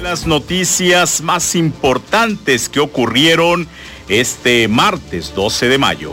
Las noticias más importantes que ocurrieron este martes 12 de mayo.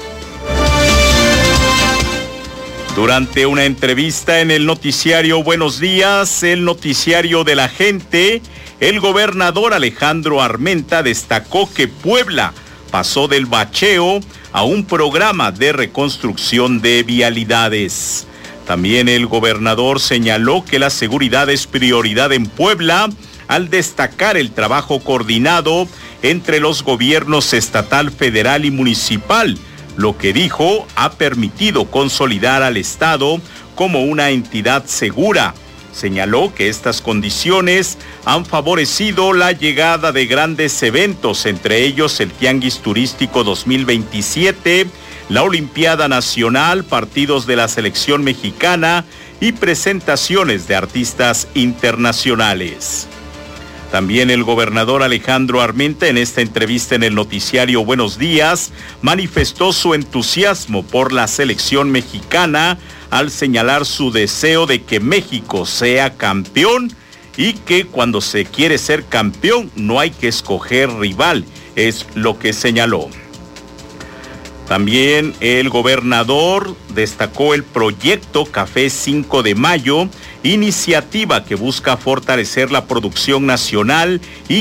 Durante una entrevista en el noticiario Buenos Días, el noticiario de la gente, el gobernador Alejandro Armenta destacó que Puebla pasó del bacheo a un programa de reconstrucción de vialidades. También el gobernador señaló que la seguridad es prioridad en Puebla al destacar el trabajo coordinado entre los gobiernos estatal, federal y municipal, lo que dijo ha permitido consolidar al Estado como una entidad segura. Señaló que estas condiciones han favorecido la llegada de grandes eventos, entre ellos el Tianguis Turístico 2027, la Olimpiada Nacional, partidos de la selección mexicana y presentaciones de artistas internacionales. También el gobernador Alejandro Armenta, en esta entrevista en el noticiario Buenos Días, manifestó su entusiasmo por la selección mexicana al señalar su deseo de que México sea campeón y que cuando se quiere ser campeón no hay que escoger rival, es lo que señaló. También el gobernador destacó el proyecto Café 5 de Mayo, iniciativa que busca fortalecer la producción nacional y